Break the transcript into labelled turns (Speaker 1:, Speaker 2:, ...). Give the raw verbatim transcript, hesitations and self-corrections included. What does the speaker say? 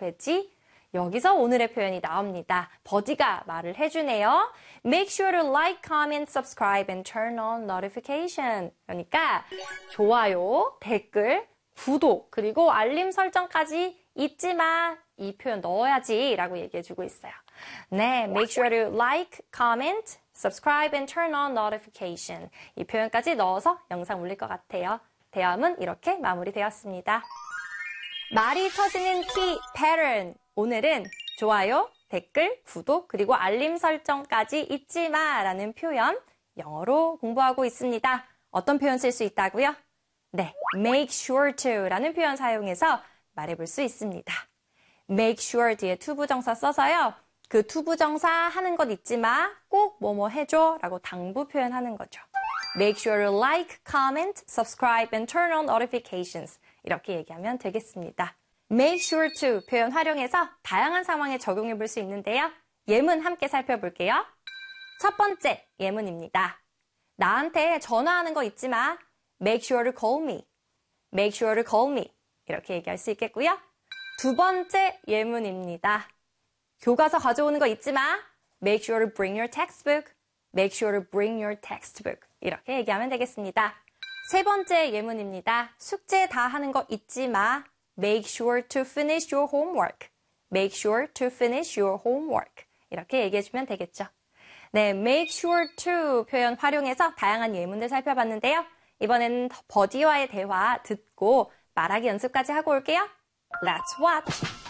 Speaker 1: 되지? 여기서 오늘의 표현이 나옵니다. 버디가 말을 해주네요. Make sure to like, comment, subscribe, and turn on notification. 그러니까 좋아요, 댓글, 구독, 그리고 알림 설정까지 잊지 마. 이 표현 넣어야지 라고 얘기해주고 있어요. 네, make sure to like, comment, subscribe, and turn on notification. 이 표현까지 넣어서 영상 올릴 것 같아요. 대화음은 이렇게 마무리되었습니다. 말이 터지는 키 pattern. 오늘은 좋아요, 댓글, 구독, 그리고 알림 설정까지 잊지 마 라는 표현 영어로 공부하고 있습니다. 어떤 표현 쓸 수 있다고요? 네, make sure to 라는 표현 사용해서 말해볼 수 있습니다. make sure 뒤에 투부정사 써서요. 그 투부정사 하는 것 잊지 마, 꼭 뭐뭐 해줘 라고 당부 표현하는 거죠. make sure to like, comment, subscribe, and turn on notifications. 이렇게 얘기하면 되겠습니다. make sure to 표현 활용해서 다양한 상황에 적용해 볼 수 있는데요. 예문 함께 살펴볼게요. 첫 번째 예문입니다. 나한테 전화하는 거 잊지 마. make sure to call me. make sure to call me. 이렇게 얘기할 수 있겠고요. 두 번째 예문입니다. 교과서 가져오는 거 잊지 마. make sure to bring your textbook. make sure to bring your textbook. 이렇게 얘기하면 되겠습니다. 세 번째 예문입니다. 숙제 다 하는 거 잊지 마. make sure to finish your homework. make sure to finish your homework. 이렇게 얘기해주면 되겠죠. 네, make sure to 표현 활용해서 다양한 예문들 살펴봤는데요. 이번에는 버디와의 대화 듣고 말하기 연습까지 하고 올게요. Let's watch!